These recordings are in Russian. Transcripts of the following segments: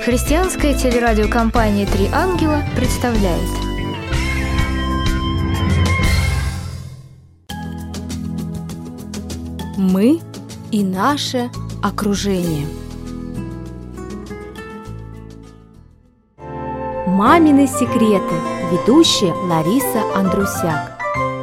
Христианская телерадиокомпания «Три ангела» представляет. Мы и наше окружение. Мамины секреты. Ведущая Лариса Андрусяк.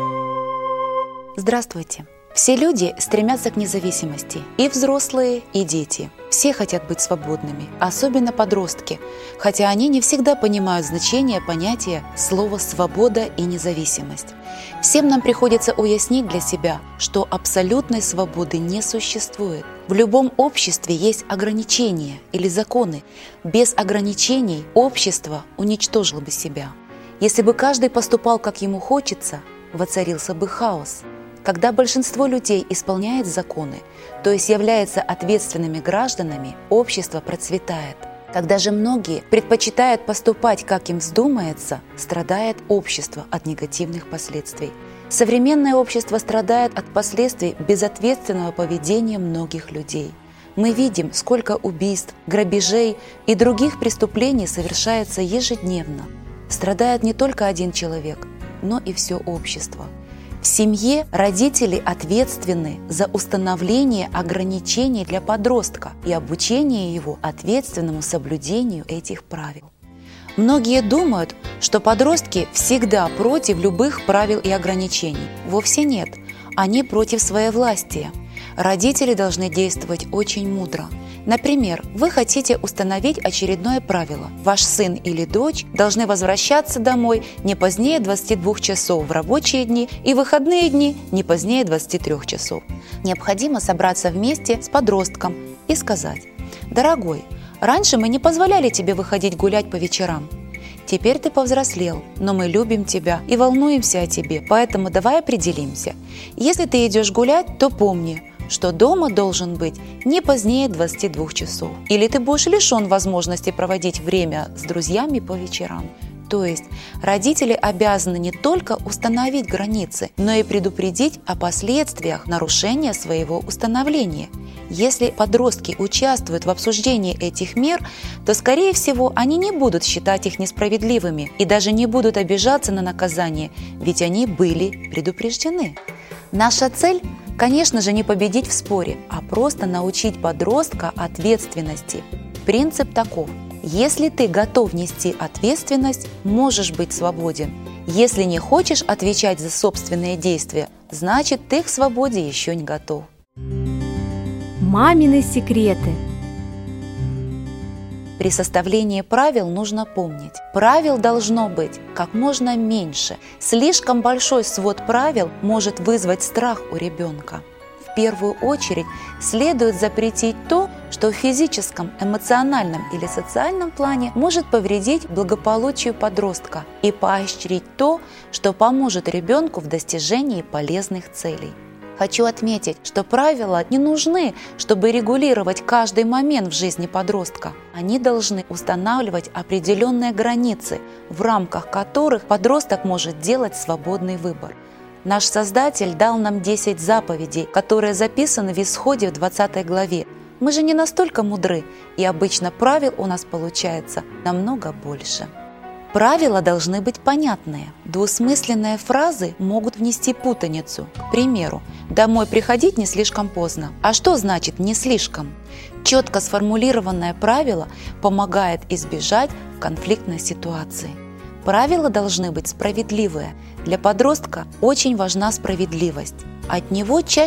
Здравствуйте! Все люди стремятся к независимости, и взрослые, и дети. Все хотят быть свободными, особенно подростки, хотя они не всегда понимают значение понятия слова «свобода» и «независимость». Всем нам приходится уяснить для себя, что абсолютной свободы не существует. В любом обществе есть ограничения или законы. Без ограничений общество уничтожило бы себя. Если бы каждый поступал, как ему хочется, воцарился бы хаос. Когда большинство людей исполняет законы, то есть является ответственными гражданами, общество процветает. Когда же многие предпочитают поступать, как им вздумается, страдает общество от негативных последствий. Современное общество страдает от последствий безответственного поведения многих людей. Мы видим, сколько убийств, грабежей и других преступлений совершается ежедневно. Страдает не только один человек, но и все общество. В семье родители ответственны за установление ограничений для подростка и обучение его ответственному соблюдению этих правил. Многие думают, что подростки всегда против любых правил и ограничений. Вовсе нет, они против своевластия. Родители должны действовать очень мудро. Например, вы хотите установить очередное правило. Ваш сын или дочь должны возвращаться домой не позднее 22 часов в рабочие дни и в выходные дни не позднее 23 часов. Необходимо собраться вместе с подростком и сказать: «Дорогой, раньше мы не позволяли тебе выходить гулять по вечерам. Теперь ты повзрослел, но мы любим тебя и волнуемся о тебе, поэтому давай определимся. Если ты идешь гулять, то помни, что дома должен быть не позднее 22 часов. Или ты будешь лишен возможности проводить время с друзьями по вечерам». То есть родители обязаны не только установить границы, но и предупредить о последствиях нарушения своего установления. Если подростки участвуют в обсуждении этих мер, то, скорее всего, они не будут считать их несправедливыми и даже не будут обижаться на наказание, ведь они были предупреждены. Наша цель, конечно же, не победить в споре, а просто научить подростка ответственности. Принцип таков: если ты готов нести ответственность, можешь быть свободен. Если не хочешь отвечать за собственные действия, значит, ты к свободе еще не готов. Мамины секреты. При составлении правил нужно помнить: правил должно быть как можно меньше. Слишком большой свод правил может вызвать страх у ребенка. В первую очередь следует запретить то, что в физическом, эмоциональном или социальном плане может повредить благополучию подростка, и поощрить то, что поможет ребенку в достижении полезных целей. Хочу отметить, что правила не нужны, чтобы регулировать каждый момент в жизни подростка. Они должны устанавливать определенные границы, в рамках которых подросток может делать свободный выбор. Наш Создатель дал нам 10 заповедей, которые записаны в Исходе в 20 главе. Мы же не настолько мудры, и обычно правил у нас получается намного больше. Правила должны быть понятные. Двусмысленные фразы могут внести путаницу. К примеру, «домой приходить не слишком поздно». А что значит «не слишком»? Четко сформулированное правило помогает избежать конфликтной ситуации. Правила должны быть справедливые. Для подростка очень важна справедливость. От него чаще